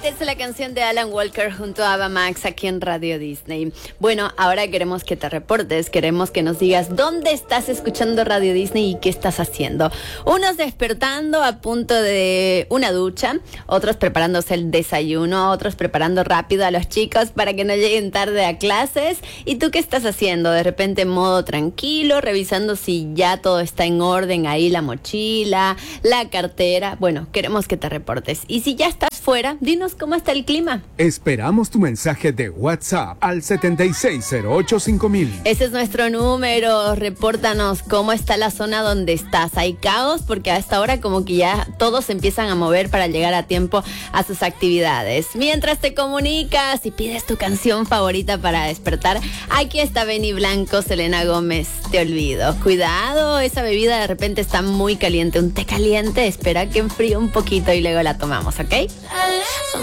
Es la canción de Alan Walker junto a Ava Max aquí en Radio Disney. Bueno, ahora queremos que te reportes, queremos que nos digas dónde estás escuchando Radio Disney y qué estás haciendo. Unos despertando a punto de una ducha, otros preparándose el desayuno, otros preparando rápido a los chicos para que no lleguen tarde a clases. ¿Y tú qué estás haciendo? De repente en modo tranquilo, revisando si ya todo está en orden ahí, la mochila, la cartera. Bueno, queremos que te reportes. Y si ya estás fuera, dinos cómo está el clima. Esperamos tu mensaje de WhatsApp al 76085000. Ese es nuestro número. Repórtanos cómo está la zona donde estás. ¿Hay caos? Porque a esta hora como que ya todos empiezan a mover para llegar a tiempo a sus actividades. Mientras te comunicas y pides tu canción favorita para despertar, aquí está Benny Blanco, Selena Gómez, Te Olvido. Cuidado, esa bebida de repente está muy caliente. Un té caliente, espera que enfríe un poquito y luego la tomamos, ¿ok?